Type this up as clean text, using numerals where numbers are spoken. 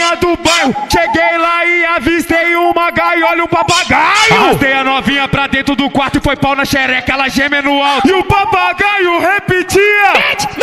novinha do bairro. Cheguei lá e avistei uma gaiola e um papagaio. Arrastei a novinha pra dentro do quarto e foi pau na xereca, ela gemendo alto. E o papagaio repetia: